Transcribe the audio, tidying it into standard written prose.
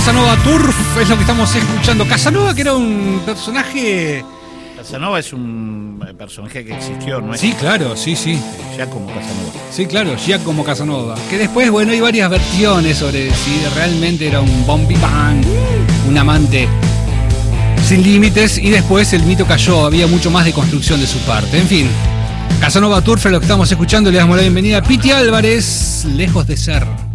Casanova Turf es lo que estamos escuchando. Casanova, que era un personaje... Casanova es un personaje que existió, ¿no es? Sí, claro, sí. Giacomo Casanova. Sí, claro, Giacomo Casanova. Que después, bueno, hay varias versiones sobre si realmente era un bombipán, un amante sin límites, y después el mito cayó, había mucho más de construcción de su parte. En fin, Casanova Turf es lo que estamos escuchando. Le damos la bienvenida a Piti Álvarez, Lejos de Ser.